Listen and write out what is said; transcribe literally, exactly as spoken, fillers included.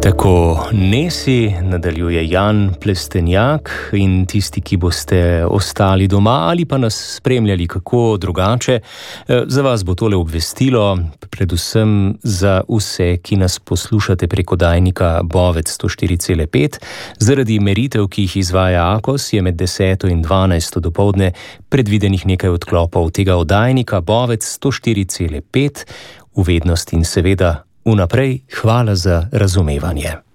Tako Nesi nadaljuje Jan Plestenjak in tisti, ki boste ostali doma ali pa nas spremljali kako drugače, za vas bo tole obvestilo, predvsem za vse, ki nas poslušate preko oddajnika Bovec sto štiri cela pet. Zaradi meritev, ki jih izvaja Akos, je med deseto in dvanajsto dopoldne predvidenih nekaj odklopov tega oddajnika Bovec sto štiri cela pet. V vednost in seveda vnaprej hvala za razumevanje.